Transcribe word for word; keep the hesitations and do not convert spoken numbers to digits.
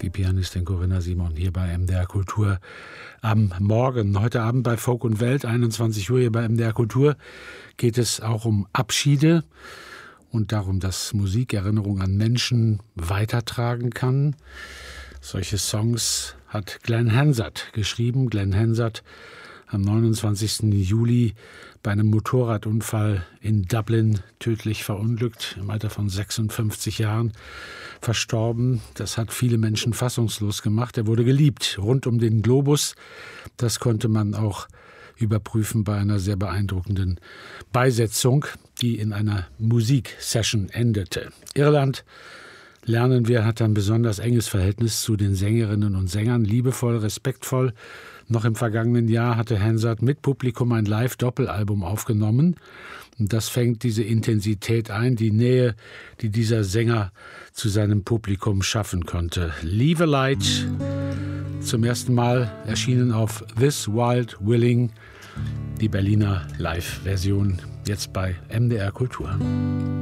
die Pianistin Corinna Simon hier bei M D R Kultur am Morgen. Heute Abend bei Folk und Welt, einundzwanzig Uhr hier bei M D R Kultur, geht es auch um Abschiede und darum, dass Musik Erinnerung an Menschen weitertragen kann. Solche Songs hat Glen Hansard geschrieben. Glen Hansard am neunundzwanzigsten Juli bei einem Motorradunfall in Dublin tödlich verunglückt, im Alter von sechsundfünfzig Jahren verstorben. Das hat viele Menschen fassungslos gemacht. Er wurde geliebt rund um den Globus. Das konnte man auch überprüfen bei einer sehr beeindruckenden Beisetzung, die in einer Musiksession endete. Irland, lernen wir, hat ein besonders enges Verhältnis zu den Sängerinnen und Sängern, liebevoll, respektvoll. Noch im vergangenen Jahr hatte Hansard mit Publikum ein Live-Doppelalbum aufgenommen. Und das fängt diese Intensität ein, die Nähe, die dieser Sänger zu seinem Publikum schaffen konnte. Leave a Light, zum ersten Mal erschienen auf This Wild Willing, die Berliner Live-Version, jetzt bei M D R Kultur.